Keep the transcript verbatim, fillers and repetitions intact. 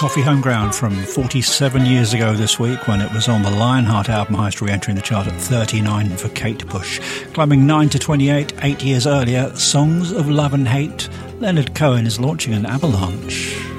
Coffee Home Ground from forty-seven years ago this week when it was on the Lionheart album Heist, re-entering the chart at thirty-nine for Kate Bush. Climbing nine to twenty-eight, eight years earlier, Songs of Love and Hate. Leonard Cohen is launching an avalanche.